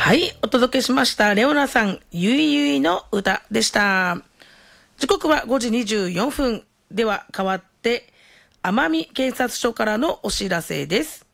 はい、お届けしました。レオナさん、ゆいゆいの歌でした。時刻は5時24分では変わって、奄美警察署からのお知らせです。